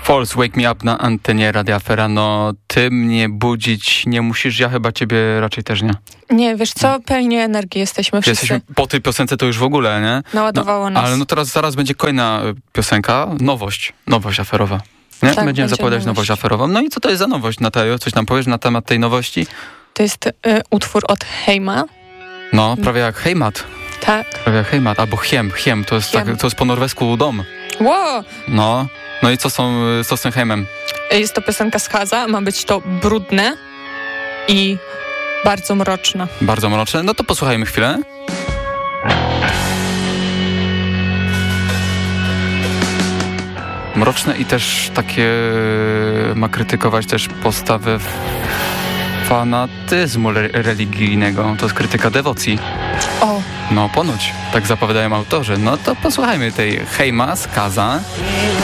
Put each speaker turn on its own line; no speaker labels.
False, Wake Me Up na antenie Radia Afera. No, ty mnie budzić nie musisz, ja chyba ciebie raczej też nie.
Nie, wiesz co, pełni energii jesteśmy wszyscy.
Jesteśmy po tej piosence to już w ogóle, nie?
Naładowało nas.
Ale no teraz zaraz będzie kolejna piosenka, nowość aferowa. Nie?
Tak,
Będziemy zapowiadać nowość aferową. No i co to jest za nowość, Natalio? Coś nam powiesz na temat tej nowości?
To jest utwór od Heima.
No, prawie jak Heimat.
Tak.
Prawie jak Heimat, albo Hiem, to jest,
Hiem.
tak, to jest po norwesku dom.
Wow!
No i co z tym Heimem?
Jest to piosenka z Haza, ma być to brudne i bardzo mroczne.
Bardzo mroczne? No to posłuchajmy chwilę. Mroczne i też takie ma krytykować też postawę fanatyzmu religijnego. To jest krytyka dewocji.
O!
No ponoć, tak zapowiadają autorzy. No to posłuchajmy tej Heima z Kaza.